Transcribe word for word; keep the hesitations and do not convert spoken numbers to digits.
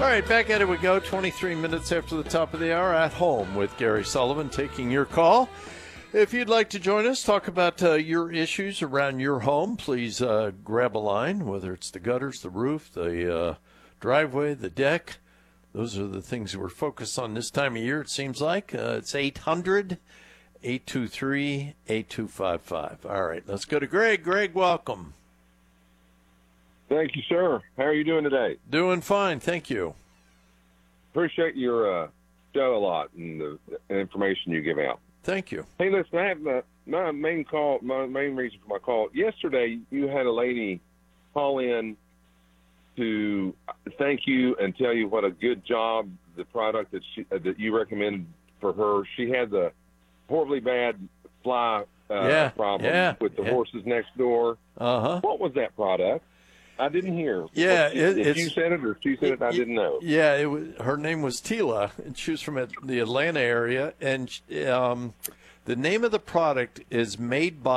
All right, back at it we go. twenty-three minutes after the top of the hour, At Home with Gary Sullivan, taking your call. If you'd like to join us, talk about uh, your issues around your home, please uh, grab a line, whether it's the gutters, the roof, the uh, driveway, the deck. Those are the things we're focused on this time of year, it seems like. Uh, it's eight hundred, eight two three, eight two five five. All right, let's go to Greg. Greg, welcome. Thank you, sir. How are you doing today? Doing fine, thank you. Appreciate your uh, show a lot and the, the information you give out. Thank you. Hey, listen, I have my, my main call, my main reason for my call. Yesterday, you had a lady call in to thank you and tell you what a good job the product that she uh, that you recommended for her. She had the horribly bad fly uh, yeah, problem yeah, with the yeah. horses next door. Uh-huh. What was that product? I didn't hear. Yeah, What, it, if it's, you said it or she said it, I didn't know. Yeah, it was, her name was Tila, and she was from the Atlanta area, and um, the name of the product is made by